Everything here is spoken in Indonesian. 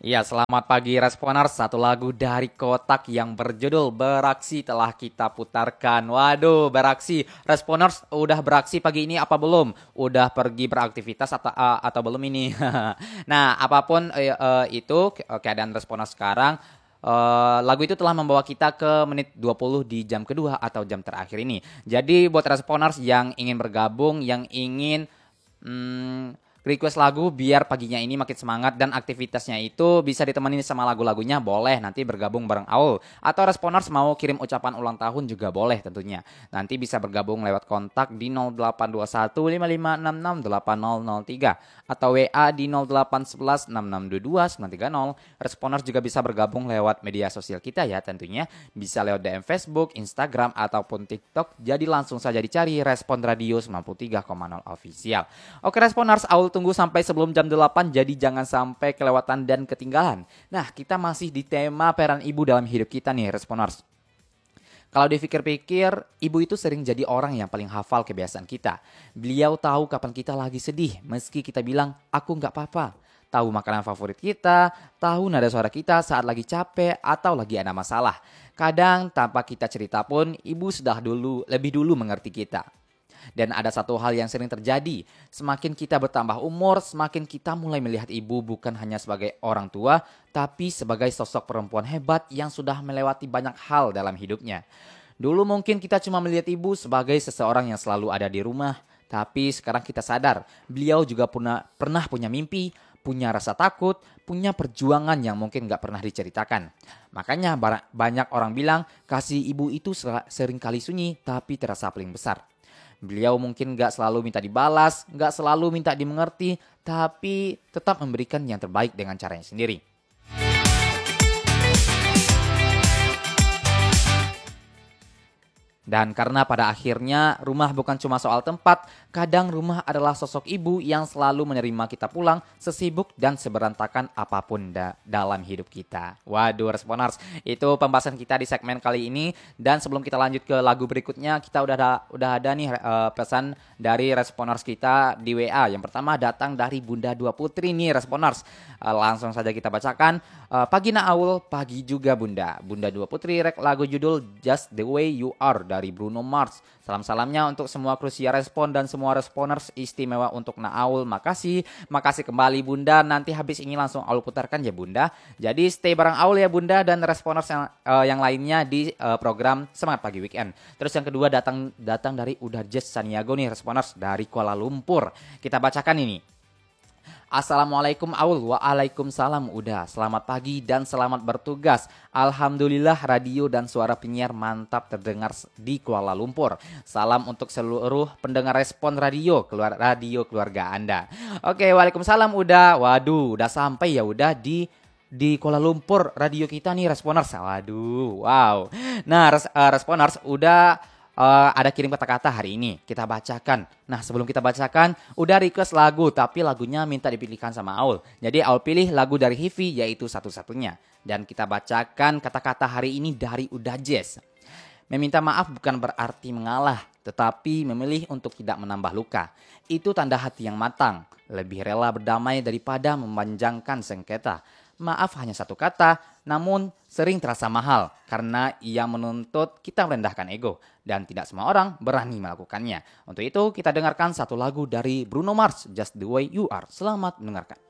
Iya, selamat pagi Responers. Satu lagu dari Kotak yang berjudul Beraksi telah kita putarkan. Waduh, beraksi. Responers udah beraksi pagi ini apa belum? Udah pergi beraktivitas atau belum ini? Nah, apapun itu keadaan Responers sekarang, lagu itu telah membawa kita ke menit 20 di jam kedua atau jam terakhir ini. Jadi buat Responers yang ingin bergabung, yang ingin Hmm, request lagu biar paginya ini makin semangat dan aktivitasnya itu bisa ditemani sama lagu-lagunya boleh nanti bergabung bareng Aul atau Responers mau kirim ucapan ulang tahun juga boleh tentunya. Nanti bisa bergabung lewat kontak di 082155668003 atau WA di 08116622 Responers juga bisa bergabung lewat media sosial kita ya tentunya. Bisa lewat DM Facebook, Instagram ataupun TikTok. Jadi langsung saja dicari Respon Radio 93,0 Official. Oke Responers, Aul tunggu sampai sebelum jam 8, jadi jangan sampai kelewatan dan ketinggalan. Nah, kita masih di tema peran ibu dalam hidup kita nih Responers. Kalau dipikir-pikir, ibu itu sering jadi orang yang paling hafal kebiasaan kita. Beliau tahu kapan kita lagi sedih, meski kita bilang, aku nggak apa-apa. Tahu makanan favorit kita, tahu nada suara kita saat lagi capek atau lagi ada masalah. Kadang tanpa kita cerita pun, ibu sudah lebih dulu mengerti kita. Dan ada satu hal yang sering terjadi, semakin kita bertambah umur, semakin kita mulai melihat ibu bukan hanya sebagai orang tua, tapi sebagai sosok perempuan hebat yang sudah melewati banyak hal dalam hidupnya. Dulu mungkin kita cuma melihat ibu sebagai seseorang yang selalu ada di rumah, tapi sekarang kita sadar, beliau juga pernah punya mimpi, punya rasa takut, punya perjuangan yang mungkin gak pernah diceritakan. Makanya banyak orang bilang kasih ibu itu sering kali sunyi tapi terasa paling besar. Beliau mungkin gak selalu minta dibalas, gak selalu minta dimengerti, tapi tetap memberikan yang terbaik dengan caranya sendiri. Dan karena pada akhirnya rumah bukan cuma soal tempat, kadang rumah adalah sosok ibu yang selalu menerima kita pulang sesibuk dan seberantakan apapun dalam hidup kita. Waduh Responers, itu pembahasan kita di segmen kali ini. Dan sebelum kita lanjut ke lagu berikutnya, kita udah ada nih pesan dari Responers kita di WA. Yang pertama datang dari Bunda Dua Putri nih Responers. Langsung saja kita bacakan. Pagi Naaul, pagi juga Bunda. Bunda Dua Putri rek lagu judul Just the Way You Are dari Bruno Mars. Salam-salamnya untuk semua kru Siar Respon dan semua Responers, istimewa untuk Naaul. Makasih kembali Bunda. Nanti habis ini langsung Aul putarkan ya Bunda. Jadi stay bareng Aul ya Bunda dan Responers yang lainnya di program Semangat Pagi Weekend. Terus yang kedua datang dari Udarjes Saniago nih Responers dari Kuala Lumpur. Kita bacakan ini. Assalamualaikum Aul. Waalaikumsalam Uda. Selamat pagi dan selamat bertugas. Alhamdulillah radio dan suara penyiar mantap terdengar di Kuala Lumpur. Salam untuk seluruh pendengar Respon Radio keluarga Anda. Oke, waalaikumsalam Uda. Waduh, udah sampai ya udah di Kuala Lumpur radio kita nih Responers. Waduh, wow. Nah, Responers udah ada kirim kata-kata hari ini. Kita bacakan. Nah sebelum kita bacakan, udah request lagu, tapi lagunya minta dipilihkan sama Aul. Jadi Aul pilih lagu dari Hivi, yaitu satu-satunya. Dan kita bacakan kata-kata hari ini dari Uda Jazz. Meminta maaf bukan berarti mengalah, tetapi memilih untuk tidak menambah luka. Itu tanda hati yang matang. Lebih rela berdamai daripada memanjangkan sengketa. Maaf hanya satu kata, namun sering terasa mahal karena ia menuntut kita merendahkan ego dan tidak semua orang berani melakukannya. Untuk itu kita dengarkan satu lagu dari Bruno Mars, Just the Way You Are. Selamat mendengarkan.